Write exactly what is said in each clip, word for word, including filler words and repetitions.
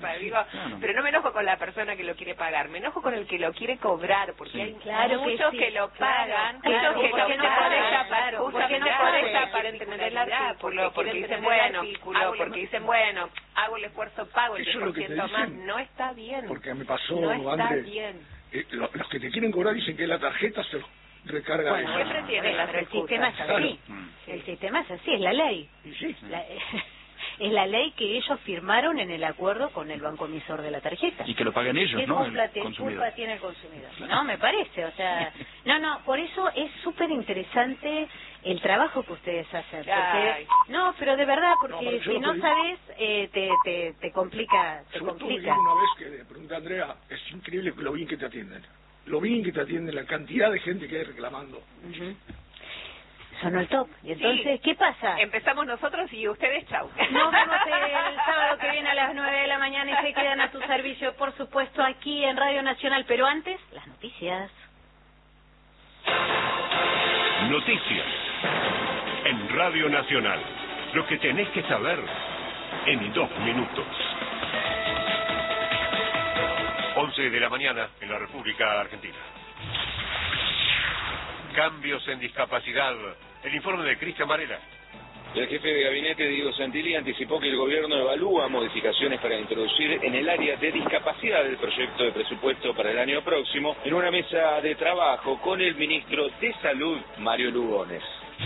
cosa, digo, claro. Pero no me enojo con la persona que lo quiere pagar, me enojo con el que lo quiere cobrar, porque sí. hay claro muchos que, sí. que lo pagan, claro, muchos claro, que no lo pagan, claro, justamente por esa particularidad, porque, porque dicen, bueno, artículo, porque dicen, bueno, hago el esfuerzo, pago el diez por ciento más, no está bien. Porque me pasó, no está André, bien. Eh, lo, los que te quieren cobrar dicen que la tarjeta se recarga. Bueno, de siempre tiene las el sistema es así, claro. el sistema es así, es la ley. ¿Y sí? La, es la ley que ellos firmaron en el acuerdo con el banco emisor de la tarjeta. Y que lo paguen ellos, ¿Qué ¿no? culpa, El consumidor. culpa tiene el consumidor? No, me parece, o sea, no, no, por eso es súper interesante el trabajo que ustedes hacen. Porque, no, pero de verdad, porque no, si no sabes, eh, te, te, te complica, te yo complica. Tuve una vez que le pregunté a Andrea, es increíble lo bien que te atienden, lo bien que te atienden, la cantidad de gente que hay reclamando. Uh-huh. Sonó el top. ¿Y entonces sí. qué pasa? Empezamos nosotros y ustedes, chau. Nos vemos el sábado que viene a las nueve de la mañana y se quedan a tu servicio, por supuesto, aquí en Radio Nacional. Pero antes, las noticias. Noticias en Radio Nacional. Lo que tenés que saber en dos minutos. once de la mañana en la República Argentina. Cambios en discapacidad. El informe de Cristian Varela. El jefe de gabinete, Diego Santilli, anticipó que el gobierno evalúa modificaciones para introducir en el área de discapacidad del proyecto de presupuesto para el año próximo en una mesa de trabajo con el ministro de Salud, Mario Lugones.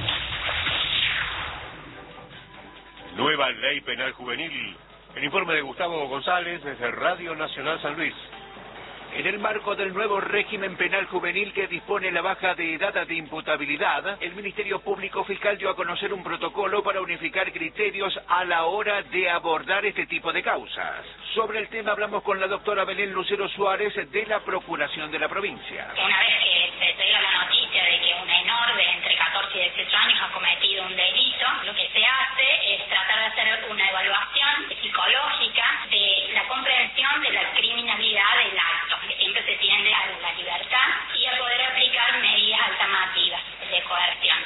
Nueva ley penal juvenil. El informe de Gustavo González desde Radio Nacional San Luis. En el marco del nuevo régimen penal juvenil que dispone la baja de edad de imputabilidad, el Ministerio Público Fiscal dio a conocer un protocolo para unificar criterios a la hora de abordar este tipo de causas. Sobre el tema hablamos con la doctora Belén Lucero Suárez de la Procuración de la provincia. Una vez que se dio la noticia de que un menor de entre catorce y dieciocho años ha cometido un delito, lo que se hace es tratar de hacer una evaluación psicológica de la comprensión de la criminalidad del acto, que siempre se tiende a la libertad y a poder aplicar medidas alternativas de coerción.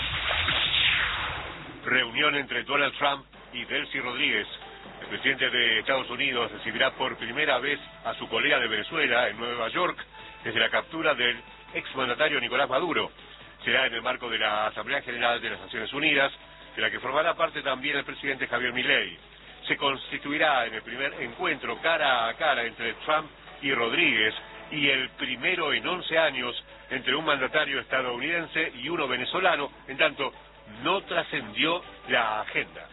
Reunión entre Donald Trump y Delcy Rodríguez. El presidente de Estados Unidos recibirá por primera vez a su colega de Venezuela en Nueva York desde la captura del exmandatario Nicolás Maduro. Será en el marco de la Asamblea General de las Naciones Unidas, de la que formará parte también el presidente Javier Milei. Se constituirá en el primer encuentro cara a cara entre Trump y Rodríguez, y el primero en once años entre un mandatario estadounidense y uno venezolano, en tanto no trascendió la agenda.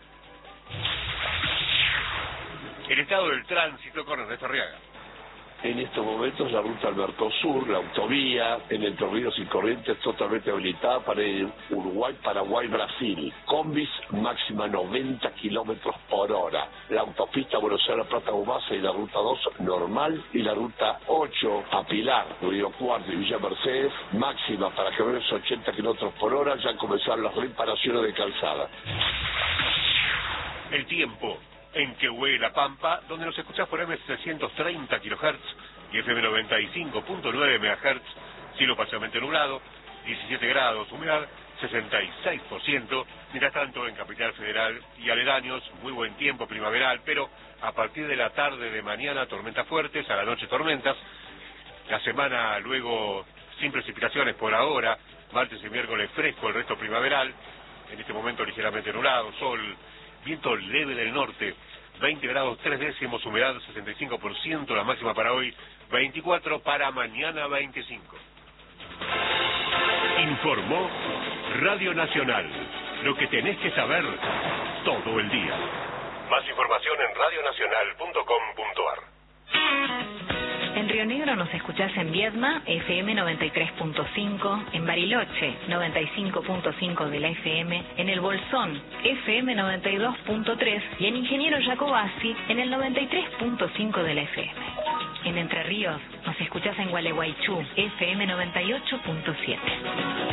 El estado del tránsito con Ernesto Arriaga. En estos momentos la ruta al Mercosur, la autovía en Entre Ríos y Corrientes totalmente habilitada para ir Uruguay, Paraguay, Brasil. Combis máxima noventa kilómetros por hora. La autopista Buenos Aires, Plata, Gumasa y la ruta dos normal y la ruta ocho a Pilar, Río Cuarto y Villa Mercedes máxima para camiones ochenta kilómetros por hora. Ya comenzaron las reparaciones de calzada. El tiempo en Quehue, La Pampa, donde nos escuchás por M setecientos treinta kilohertz y F M noventa y cinco punto nueve megahertz, cielo parcialmente nublado, diecisiete grados, humedad sesenta y seis por ciento, mientras tanto en Capital Federal y aledaños, muy buen tiempo primaveral, pero a partir de la tarde de mañana tormentas fuertes, a la noche tormentas, la semana luego sin precipitaciones por ahora, martes y miércoles fresco, el resto primaveral, en este momento ligeramente nublado, sol, viento leve del norte, veinte grados tres décimos, humedad sesenta y cinco por ciento, la máxima para hoy veinticuatro, para mañana veinticinco. Informó Radio Nacional, lo que tenés que saber todo el día. Más información en radio nacional punto com punto a r. En Río Negro nos escuchás en Viedma, F M noventa y tres punto cinco, en Bariloche, noventa y cinco punto cinco de la F M, en El Bolsón, F M noventa y dos punto tres y en Ingeniero Jacobasi, en el noventa y tres punto cinco de la F M. En Entre Ríos nos escuchás en Gualeguaychú, F M noventa y ocho punto siete.